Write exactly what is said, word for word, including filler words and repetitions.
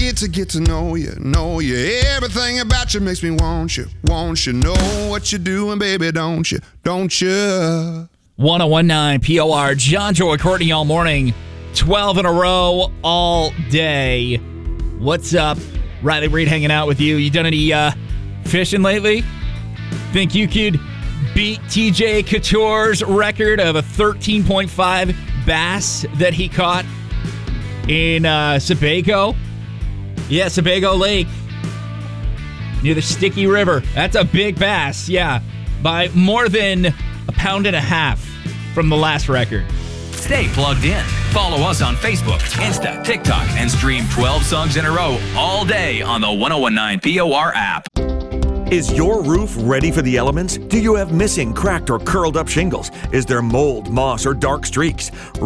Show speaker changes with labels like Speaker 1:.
Speaker 1: get to get to know you, know you. Everything about you makes me want you, want you. Know what you're doing, baby, don't you, don't you?
Speaker 2: one oh one point nine P O R, John, Joe, and Courtney all morning, twelve in a row all day. What's up? Riley Reid hanging out with you. You done any uh, fishing lately? Think you could beat T J Couture's record of a thirteen point five bass that he caught in uh, Sebago? Yeah, Sebago Lake near the Sticky River. That's a big bass, yeah, by more than a pound and a half from the last record.
Speaker 3: Stay plugged in. Follow us on Facebook, Insta, TikTok, and stream twelve songs in a row all day on the one oh one point nine P O R app.
Speaker 4: Is your roof ready for the elements? Do you have missing, cracked, or curled up shingles? Is there mold, moss, or dark streaks?